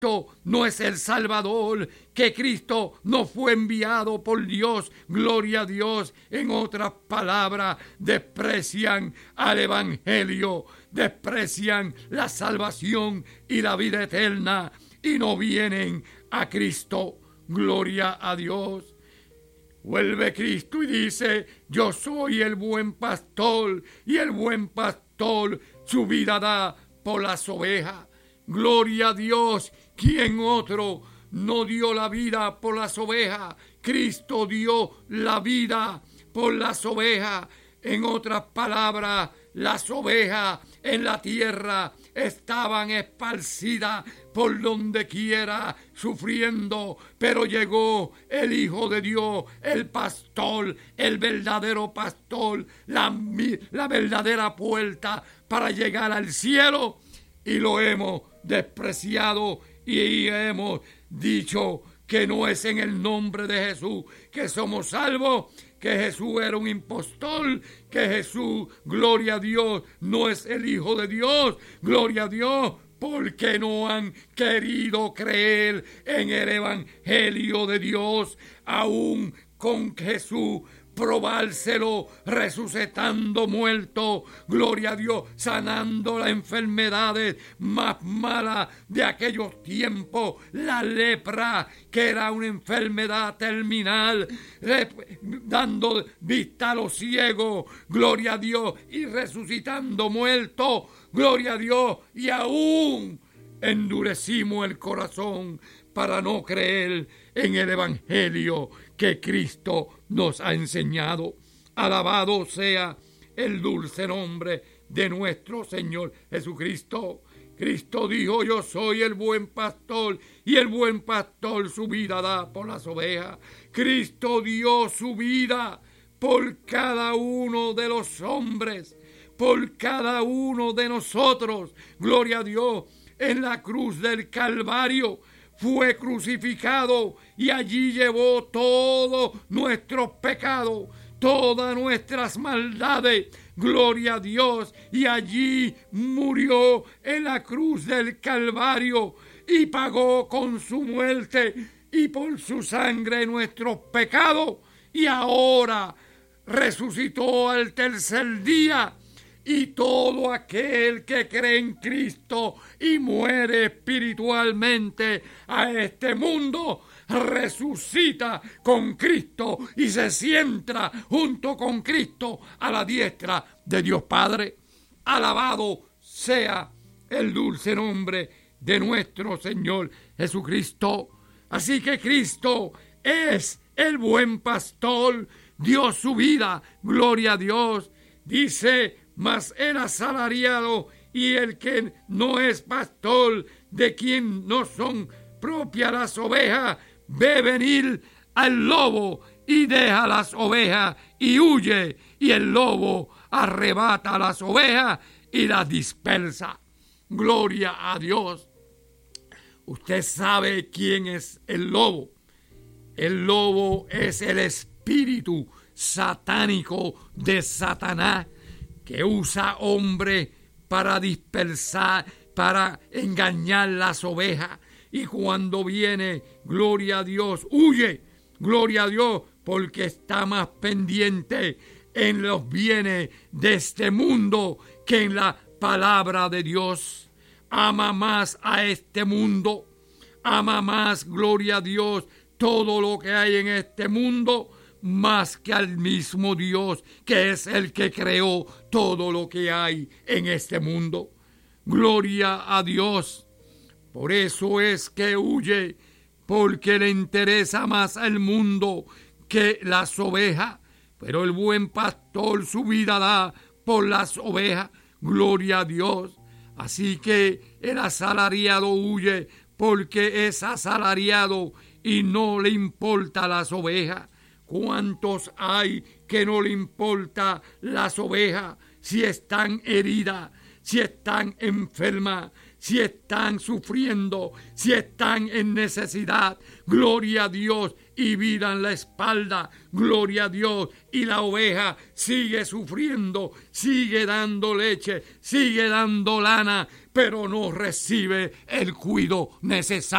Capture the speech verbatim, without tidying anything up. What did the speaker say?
Cristo no es el Salvador, que Cristo no fue enviado por Dios. Gloria a Dios. En otras palabras, desprecian al Evangelio, desprecian la salvación y la vida eterna y no vienen a Cristo. Gloria a Dios. Vuelve Cristo y dice: yo soy el buen pastor, y el buen pastor su vida da por las ovejas. Gloria a Dios. ¿Quién otro no dio la vida por las ovejas? Cristo dio la vida por las ovejas. En otras palabras, las ovejas en la tierra estaban esparcidas por donde quiera, sufriendo, pero llegó el Hijo de Dios, el pastor, el verdadero pastor, la, la verdadera puerta para llegar al cielo, y lo hemos despreciado y hemos dicho que no es en el nombre de Jesús que somos salvos, que Jesús era un impostor, que Jesús, gloria a Dios, no es el Hijo de Dios, gloria a Dios, porque no han querido creer en el Evangelio de Dios, aún con Jesús, probárselo, resucitando muerto, gloria a Dios, sanando las enfermedades más malas de aquellos tiempos, la lepra, que era una enfermedad terminal, dando vista a los ciegos, gloria a Dios, y resucitando muerto, gloria a Dios, y aún endurecimos el corazón para no creer en el Evangelio que Cristo nos ha enseñado. Alabado sea el dulce nombre de nuestro Señor Jesucristo. Cristo dijo: yo soy el buen pastor, y el buen pastor su vida da por las ovejas. Cristo dio su vida por cada uno de los hombres, por cada uno de nosotros. Gloria a Dios. En la cruz del Calvario fue crucificado y allí llevó todos nuestros pecados, todas nuestras maldades. Gloria a Dios. Y allí murió en la cruz del Calvario y pagó con su muerte y por su sangre nuestros pecados. Y ahora resucitó al tercer día. Y todo aquel que cree en Cristo y muere espiritualmente a este mundo, resucita con Cristo y se sienta junto con Cristo a la diestra de Dios Padre. Alabado sea el dulce nombre de nuestro Señor Jesucristo. Así que Cristo es el buen pastor, dio su vida, gloria a Dios. Dice: mas el asalariado y el que no es pastor, de quien no son propias las ovejas, ve venir al lobo y deja las ovejas y huye, y el lobo arrebata las ovejas y las dispersa. Gloria a Dios. Usted sabe quién es el lobo. El lobo es el espíritu satánico de Satanás, que usa hombre para dispersar, para engañar las ovejas. Y cuando viene, gloria a Dios, huye, gloria a Dios, porque está más pendiente en los bienes de este mundo que en la palabra de Dios. Ama más a este mundo, ama más, gloria a Dios, todo lo que hay en este mundo, más que al mismo Dios, que es el que creó todo lo que hay en este mundo. Gloria a Dios. Por eso es que huye, porque le interesa más el mundo que las ovejas. Pero el buen pastor su vida da por las ovejas. Gloria a Dios. Así que el asalariado huye porque es asalariado y no le importa las ovejas. ¿Cuántos hay que no le importa las ovejas? Si están heridas, si están enfermas, si están sufriendo, si están en necesidad, gloria a Dios, y viran la espalda, gloria a Dios, y la oveja sigue sufriendo, sigue dando leche, sigue dando lana, pero no recibe el cuidado necesario.